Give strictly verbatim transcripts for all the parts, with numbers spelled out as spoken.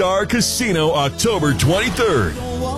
Star Casino October twenty-third.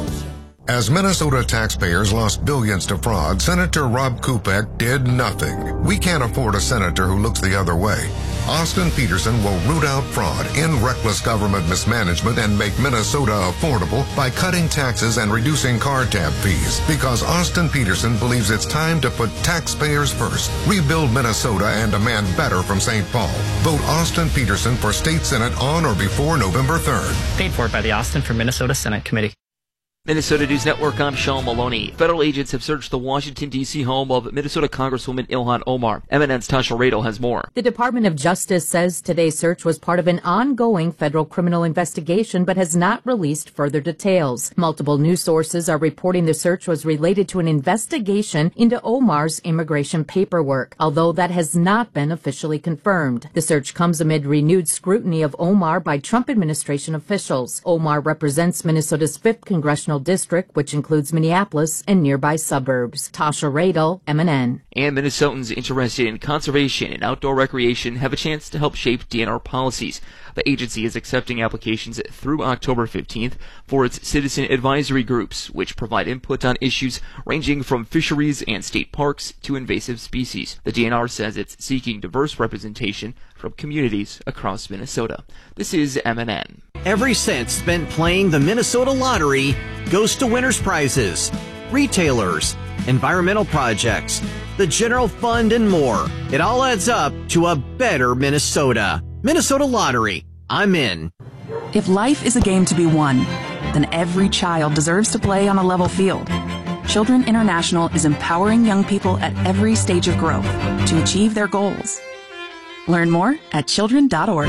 As Minnesota taxpayers lost billions to fraud, Senator Rob Kupek did nothing. We can't afford a senator who looks the other way. Austin Peterson will root out fraud, end reckless government mismanagement, and make Minnesota affordable by cutting taxes and reducing car tab fees. Because Austin Peterson believes it's time to put taxpayers first. Rebuild Minnesota and demand better from Saint Paul. Vote Austin Peterson for State Senate on or before November third. Paid for by the Austin for Minnesota Senate Committee. Minnesota News Network, I'm Sean Maloney. Federal agents have searched the Washington, D C home of Minnesota Congresswoman Ilhan Omar. M N N's Tasha Radel has more. The Department of Justice says today's search was part of an ongoing federal criminal investigation but has not released further details. Multiple news sources are reporting the search was related to an investigation into Omar's immigration paperwork, although that has not been officially confirmed. The search comes amid renewed scrutiny of Omar by Trump administration officials. Omar represents Minnesota's fifth congressional district, which includes Minneapolis and nearby suburbs. Tasha Radel, M N N. And Minnesotans interested in conservation and outdoor recreation have a chance to help shape D N R policies. The agency is accepting applications through October fifteenth for its citizen advisory groups, which provide input on issues ranging from fisheries and state parks to invasive species. The D N R says it's seeking diverse representation from communities across Minnesota. This is M N N. Every cent spent playing the Minnesota Lottery goes to winners' prizes, retailers, environmental projects, the general fund, and more. It all adds up to a better Minnesota. Minnesota Lottery. I'm in. If life is a game to be won, then every child deserves to play on a level field. Children International is empowering young people at every stage of growth to achieve their goals. Learn more at children dot org.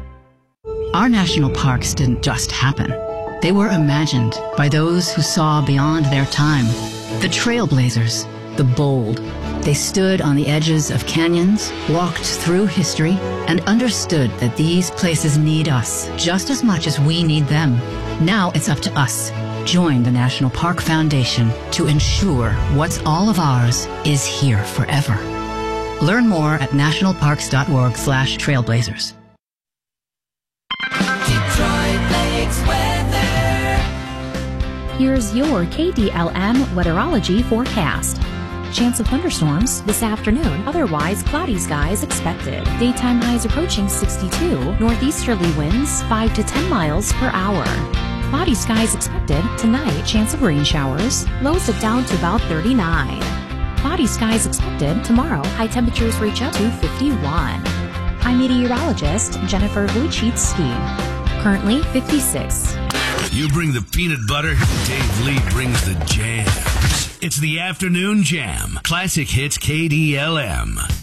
Our national parks didn't just happen. They were imagined by those who saw beyond their time. The trailblazers, the bold. They stood on the edges of canyons, walked through history, and understood that these places need us just as much as we need them. Now it's up to us. Join the National Park Foundation to ensure what's all of ours is here forever. Learn more at national parks dot org slash trailblazers. Here's your K D L M weatherology forecast. Chance of thunderstorms this afternoon, otherwise cloudy skies expected. Daytime highs approaching sixty-two, northeasterly winds five to ten miles per hour. Cloudy skies expected tonight, chance of rain showers, lows it down to about thirty-nine. Cloudy skies expected tomorrow, high temperatures reach up to fifty-one. I'm meteorologist Jennifer Wojcicki. Currently fifty-six. You bring the peanut butter, Dave Lee brings the jams. It's the Afternoon Jam. Classic Hits K D L M.